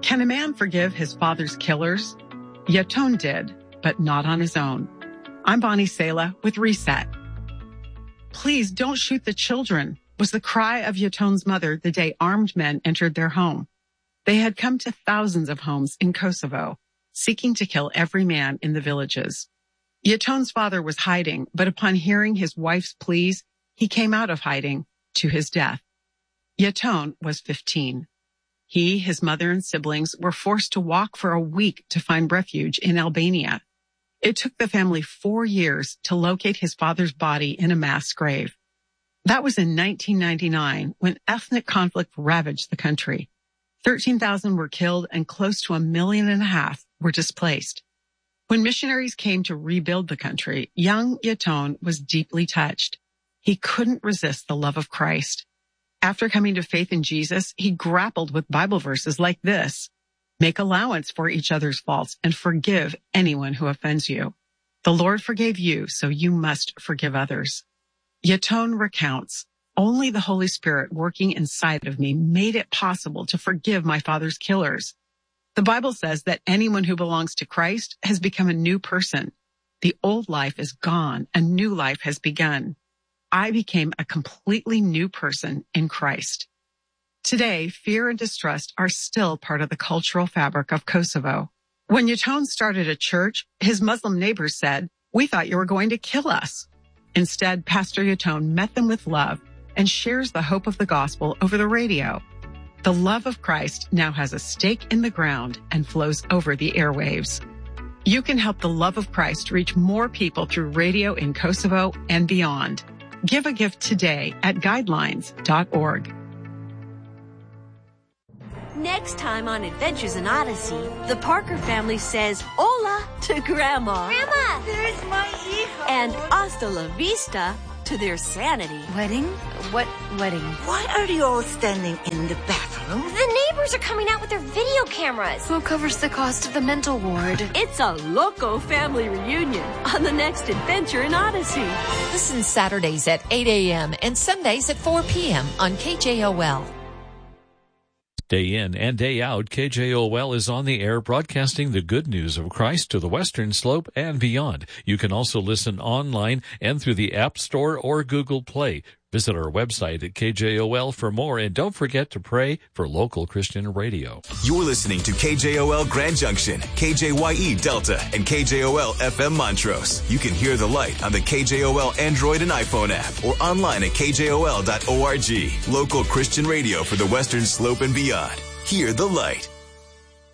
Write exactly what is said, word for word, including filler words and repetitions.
Can a man forgive his father's killers? Yaton did, but not on his own. I'm Bonnie Sala with Reset. Please don't shoot the children, was the cry of Yaton's mother the day armed men entered their home. They had come to thousands of homes in Kosovo, seeking to kill every man in the villages. Yaton's father was hiding, but upon hearing his wife's pleas, he came out of hiding to his death. Yaton was fifteen. He, his mother, and siblings were forced to walk for a week to find refuge in Albania. It took the family four years to locate his father's body in a mass grave. That was in nineteen ninety-nine, when ethnic conflict ravaged the country. thirteen thousand were killed and close to a million and a half were displaced. When missionaries came to rebuild the country, young Yaton was deeply touched. He couldn't resist the love of Christ. After coming to faith in Jesus, he grappled with Bible verses like this: make allowance for each other's faults and forgive anyone who offends you. The Lord forgave you, so you must forgive others. Yaton recounts, only the Holy Spirit working inside of me made it possible to forgive my father's killers. The Bible says that anyone who belongs to Christ has become a new person. The old life is gone, a new life has begun. I became a completely new person in Christ. Today, fear and distrust are still part of the cultural fabric of Kosovo. When Yaton started a church, his Muslim neighbors said, "We thought you were going to kill us." Instead, Pastor Yaton met them with love and shares the hope of the gospel over the radio. The love of Christ now has a stake in the ground and flows over the airwaves. You can help the love of Christ reach more people through radio in Kosovo and beyond. Give a gift today at guidelines dot org. Next time on Adventures in Odyssey, the Parker family says hola to Grandma. Grandma, there's my hijo. And hasta la vista to their sanity. Wedding? What wedding? Why are you all standing in the bathroom? The neighbors are coming out with their video cameras. Who covers the cost of the mental ward? It's a loco family reunion on the next Adventure in Odyssey. Listen Saturdays at eight a.m. and Sundays at four p.m. on K J O L. Day in and day out, K J O L is on the air broadcasting the good news of Christ to the Western Slope and beyond. You can also listen online and through the App Store or Google Play. Visit our website at K J O L for more, and don't forget to pray for local Christian radio. You're listening to K J O L Grand Junction, K J Y E Delta, and K J O L F M Montrose. You can hear the light on the K J O L Android and iPhone app or online at K J O L dot org. Local Christian radio for the Western Slope and beyond. Hear the light.